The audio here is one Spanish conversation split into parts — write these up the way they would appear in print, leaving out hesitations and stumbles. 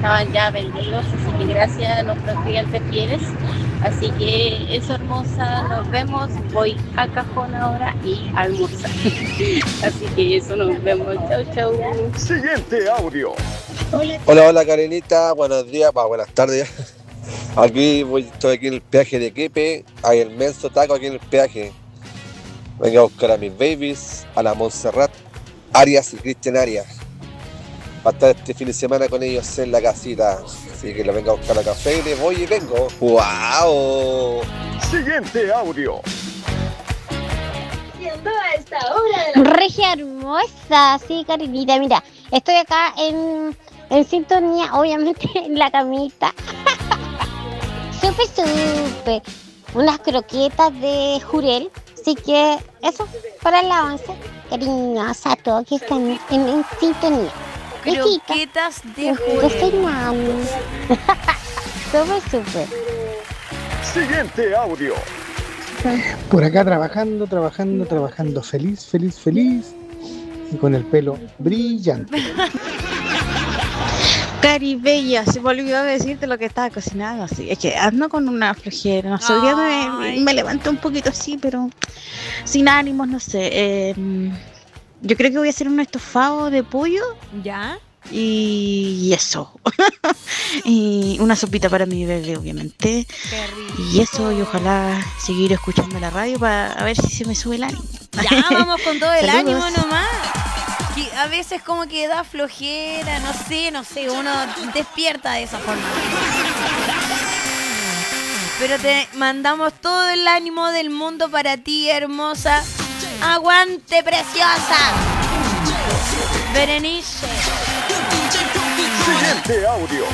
estaban ya vendidos, así que gracias a nuestros clientes fieles. Así que eso, hermosa, nos vemos. Voy a Cajón ahora y a almorzar. Así que eso, nos vemos. Chau, chau. Siguiente audio. Hola, hola Karenita, buenos días, buenas tardes. Estoy aquí en el peaje de Quepe, hay el menso taco aquí en el peaje. Vengo a buscar a mis babies, a la Montserrat Arias y Cristian Arias. Para estar este fin de semana con ellos en la casita. Así que les vengo a buscar a café y les voy y vengo. ¡Wow! Siguiente audio. A esta hora Regia hermosa, sí, Karinita, mira, estoy acá en sintonía, obviamente en la camita. Súper. Unas croquetas de jurel, así que eso, para el avance. Cariños a todos que están en sintonía. Croquetas de jurel. Yo soy mami. Súper. Siguiente audio. Por acá trabajando, feliz y con el pelo brillante. Cari Bella, se me olvidó decirte lo que estaba cocinando, así. Es que ando con una flojera, no sé, hoy día me levanté un poquito así, pero sin ánimos, no sé. Yo creo que voy a hacer un estofado de pollo. ¿Ya? Y eso. Y una sopita para mi bebé, obviamente. Qué rico. Y eso, y ojalá seguir escuchando la radio para ver si se me sube el ánimo. Ya, vamos con todo el Saludos. ánimo nomás. Que a veces como que da flojera, no sé, uno despierta de esa forma. Pero te mandamos todo el ánimo del mundo para ti, hermosa. ¡Aguante, preciosa! Berenice. Siguiente audio.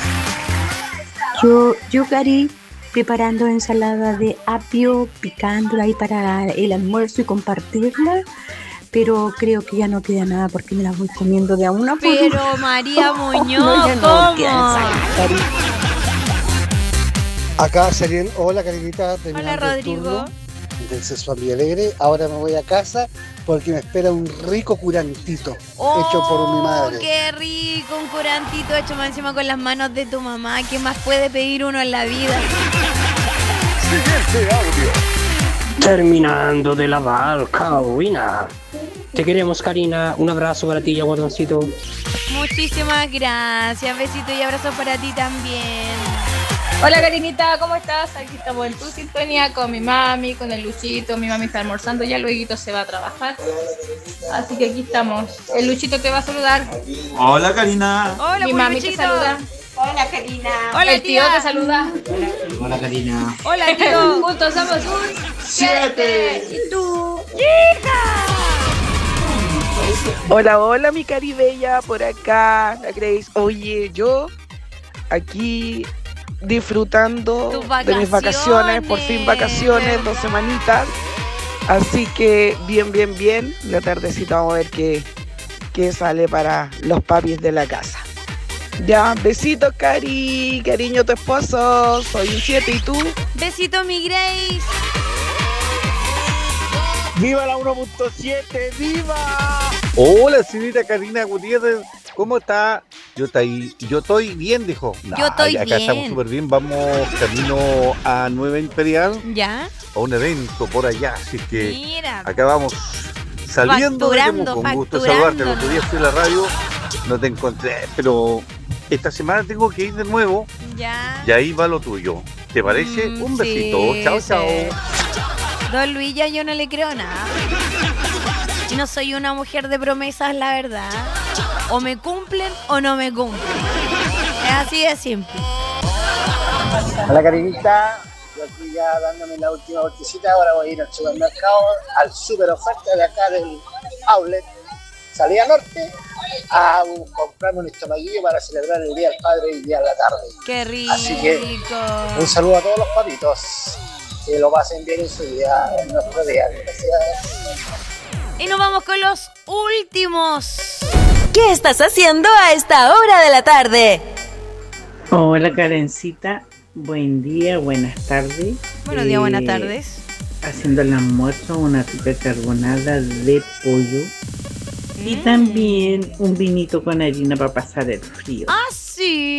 Yo Cari, preparando ensalada de apio, picándola ahí para el almuerzo y compartirla, pero creo que ya no queda nada porque me la voy comiendo de a una por una. Pero María Muñoz, No, ya no ¿cómo? queda ensalada, Cari. Acá salían, hola Karinita, Hola, terminando el Rodrigo. turno del Sexual y Alegre. Ahora me voy a casa porque me espera un rico curantito hecho por mi madre. ¡Qué rico! Un curantito hecho más encima con las manos de tu mamá. ¿Qué más puede pedir uno en la vida? Siguiente audio. Terminando de lavar, Carolina. Te queremos, Karina. Un abrazo para ti, guardoncito. Muchísimas gracias. Besitos y abrazos para ti también. Hola Karinita, ¿cómo estás? Aquí estamos en tu sintonía con mi mami, con el Luchito. Mi mami está almorzando, ya luego se va a trabajar. Así que aquí estamos. El Luchito te va a saludar. Hola Karina. Hola, mi mami te Luchito. saluda. Hola, Karina. Hola, el tío tía. te saluda. Hola Karina. Hola, tío. Juntos somos un 7. ¿Y tú? Hola, mi caribella, por acá, la Grace. Oye, yo aquí disfrutando de mis vacaciones, por fin vacaciones, 2 semanitas. Así que bien, la tardecita vamos a ver qué sale para los papis de la casa. Ya, besitos, Cari, cariño tu esposo, soy un 7, ¿y tú? Besito, mi Grace. ¡Viva la 1.7! ¡Viva! Hola, señorita Karina Gutiérrez, ¿cómo está? Yo estoy bien, dijo. Yo estoy acá bien. estamos súper bien, vamos camino a Nueva Imperial, ¿Ya? a un evento por allá, así que Mira. acá vamos saliendo de Facturando, Temuco. Un gusto facturando. saludarte, el otro día fui a la radio, no te encontré, pero esta semana tengo que ir de nuevo Ya. y ahí va lo tuyo. ¿Te parece? Un besito, Sí, chao, sí. chao. Don Luis, ya yo no le creo nada. No soy una mujer de promesas, la verdad. O me cumplen o no me cumplen. Es así de simple. Hola Karinita, yo aquí ya dándome la última vueltecita, ahora voy a ir al supermercado, al super oferta de acá del outlet Salida Norte, a comprarme un estomaguillo para celebrar el Día del Padre y el Día de la tarde. Qué rico. Así que un saludo a todos los papitos, que lo pasen bien en su día, en nuestro día. Gracias. Y nos vamos con los últimos. ¿Qué estás haciendo a esta hora de la tarde? Hola Karencita, buen día, buenas tardes. Buenos días, buenas tardes. Haciendo el almuerzo, una rica carbonada de pollo y también un vinito con harina para pasar el frío. Ah, sí.